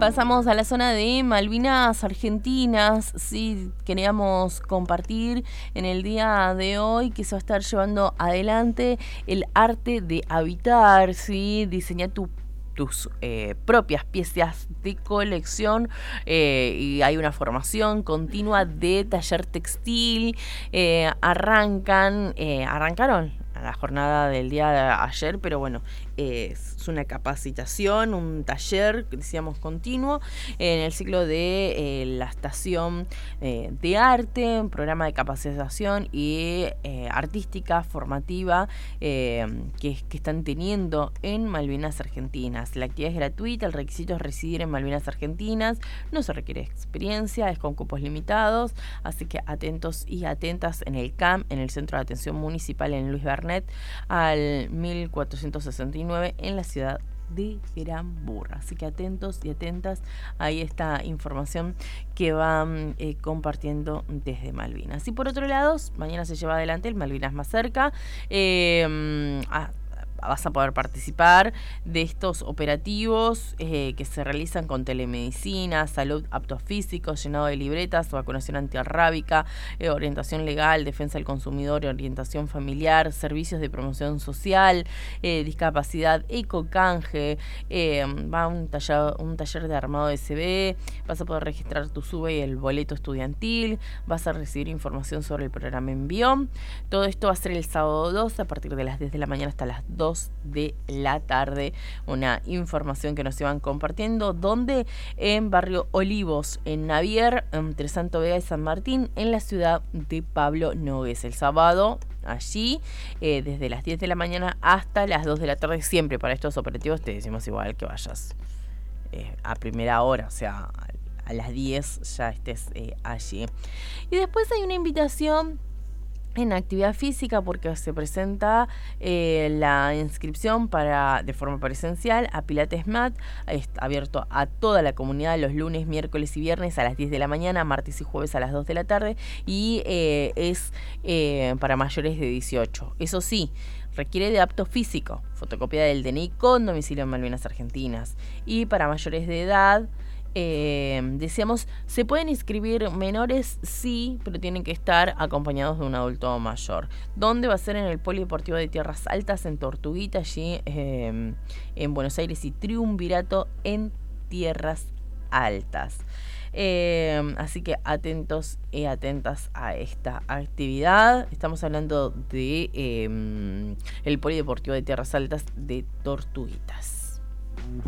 Pasamos a la zona de Malvinas Argentinas. Sí, queríamos compartir en el día de hoy que se va a estar llevando adelante el arte de habitar, ¿sí? Diseñar tus propias piezas de colección y hay una formación continua de taller textil. Arrancaron a la jornada del día de ayer, pero bueno, es una capacitación, un taller, decíamos, continuo en el ciclo de la estación de arte, un programa de capacitación y artística, formativa que están teniendo en Malvinas Argentinas. La actividad es gratuita, el requisito es residir en Malvinas Argentinas, no se requiere experiencia, es con cupos limitados, así que atentos y atentas en el CAM, en el Centro de Atención Municipal en Luis Bernet, al 1469 en la ciudad de Eramburra. Así que atentos y atentas a esta información que van compartiendo desde Malvinas. Y por otro lado, mañana se lleva adelante el Malvinas Más Cerca. Vas a poder participar de estos operativos que se realizan con telemedicina, salud aptos físicos, llenado de libretas, vacunación antirrábica, orientación legal, defensa del consumidor, orientación familiar, servicios de promoción social, discapacidad, ecocanje, va un taller de armado de SB, vas a poder registrar tu SUBE y el boleto estudiantil, vas a recibir información sobre el programa Envión. Todo esto va a ser el sábado 2 a partir de las 10 de la mañana hasta las 2 de la tarde. Una información que nos iban compartiendo, donde en Barrio Olivos, en Navier, entre Santo Vega y San Martín, en la ciudad de Pablo Nogués. El sábado allí, desde las 10 de la mañana hasta las 2 de la tarde, siempre para estos operativos te decimos igual que vayas a primera hora, o sea, a las 10 ya estés allí. Y después hay una invitación en actividad física porque se presenta la inscripción de forma presencial a Pilates Mat, abierto a toda la comunidad los lunes, miércoles y viernes a las 10 de la mañana, martes y jueves a las 2 de la tarde, y es para mayores de 18. Eso sí, requiere de apto físico, fotocopia del DNI con domicilio en Malvinas Argentinas. Y para mayores de edad, decíamos, se pueden inscribir menores, sí, pero tienen que estar acompañados de un adulto mayor. ¿Dónde va a ser? En el Polideportivo de Tierras Altas, en Tortuguita, allí en Buenos Aires, y Triunvirato en Tierras Altas. Así que atentos y atentas a esta actividad. Estamos hablando de el Polideportivo de Tierras Altas de Tortuguitas.